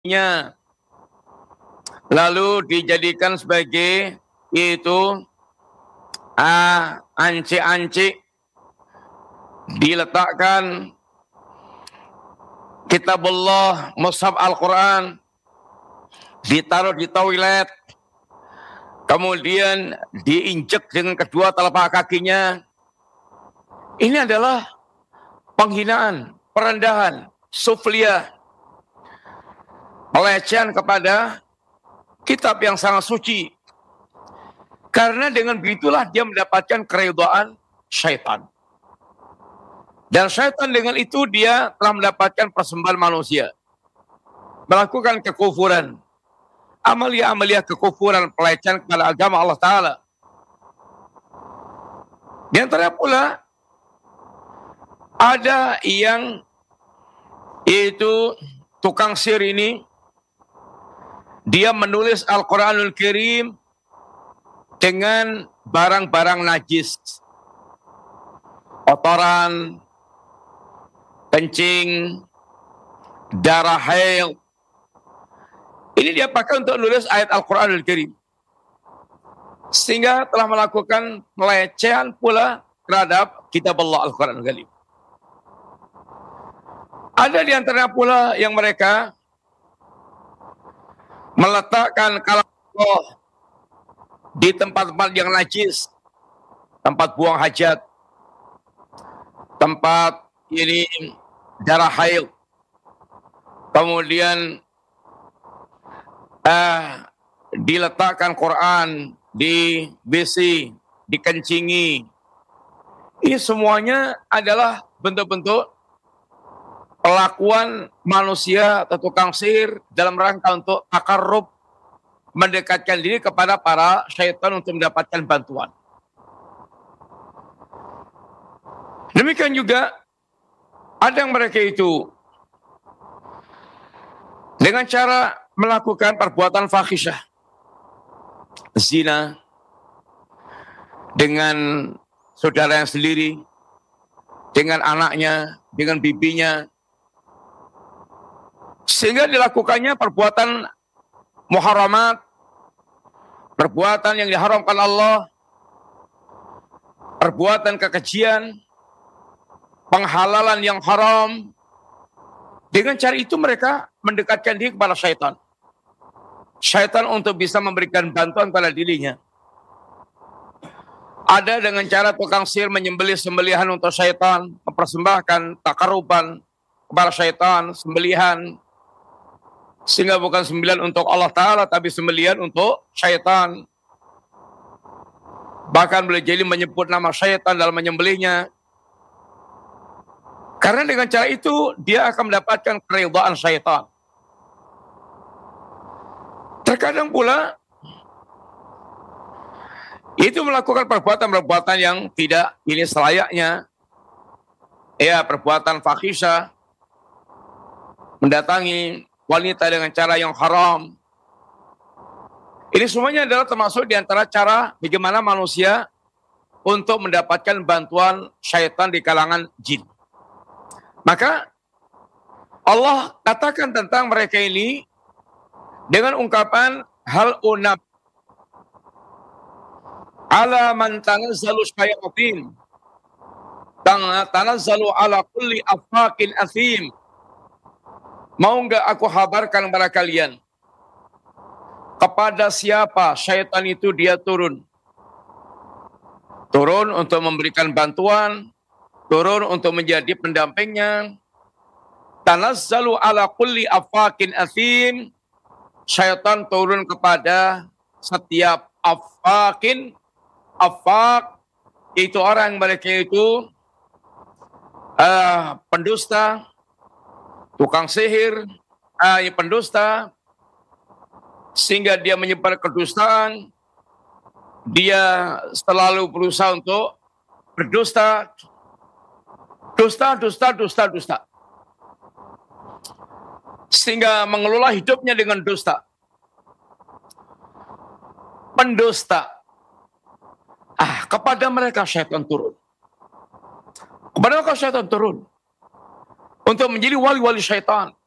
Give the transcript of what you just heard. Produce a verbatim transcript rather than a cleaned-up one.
kakinya, lalu dijadikan sebagai itu ah, anci-anci, diletakkan kitabullah, mushaf Al-Quran, ditaruh di toilet, kemudian diinjek dengan kedua telapak kakinya. Ini adalah penghinaan, perendahan, suflia, pelecehan kepada kitab yang sangat suci. Karena dengan begitulah dia mendapatkan keridhaan syaitan. Dan syaitan dengan itu dia telah mendapatkan persembahan manusia. Melakukan kekufuran. Amalia-amalia kekufuran, pelecehan kepada agama Allah Ta'ala. Di antara pula ada yang yaitu tukang sihir ini, dia menulis Al-Quranul Karim dengan barang-barang najis, kotoran, kencing, darah haid. Ini dia pakai untuk nulis ayat Al-Quranul Karim, sehingga telah melakukan pelecehan pula terhadap kitab Allah Al-Quranul Karim. Ada di antara pula yang mereka meletakkan kalam Allah di tempat-tempat yang najis, tempat buang hajat, tempat ini darah haid, kemudian eh, diletakkan Quran di W C, dikencingi. Ini semuanya adalah bentuk-bentuk pelakuan manusia atau tukang sihir dalam rangka untuk takarrub, mendekatkan diri kepada para syaitan untuk mendapatkan bantuan. Demikian juga ada yang mereka itu dengan cara melakukan perbuatan fahisyah, zina dengan saudara yang sendiri, dengan anaknya, dengan bibinya, sehingga dilakukannya perbuatan muharamat, perbuatan yang diharamkan Allah, perbuatan kekejian, penghalalan yang haram. Dengan cara itu mereka mendekatkan diri kepada syaitan. Syaitan untuk bisa memberikan bantuan pada dirinya. Ada dengan cara tukang sihir menyembelih sembelihan untuk syaitan, mempersembahkan takaruban kepada syaitan, sembelihan, sehingga bukan sembelihan untuk Allah Ta'ala, tapi sembelihan untuk syaitan. Bahkan boleh jadi menyebut nama syaitan dalam menyembelihnya. Karena dengan cara itu, dia akan mendapatkan keridhaan syaitan. Terkadang pula, itu melakukan perbuatan-perbuatan yang tidak ini selayaknya. Ya, perbuatan fahisyah, mendatangi wanita dengan cara yang haram. Ini semuanya adalah termasuk di antara cara bagaimana manusia untuk mendapatkan bantuan syaitan di kalangan jin. Maka Allah katakan tentang mereka ini dengan ungkapan hal unab ala man tanazzalu syayatin tanazzalu ala kulli afakin athim. Mau enggak aku kabarkan kepada kalian kepada siapa syaitan itu dia turun. Turun untuk memberikan bantuan, turun untuk menjadi pendampingnya. Tanazzalu ala kulli afakin athim. Syaitan turun kepada setiap afakin. Afak itu orang mereka itu uh, pendusta, tukang sihir, uh, pendusta, sehingga dia menyebar kedustaan. Dia selalu berusaha untuk berdusta, dusta, dusta, dusta, dusta, sehingga mengelola hidupnya dengan dusta. Pendusta. Ah, kepada mereka syaitan turun. Kepada mereka syaitan turun untuk menjadi wali-wali syaitan.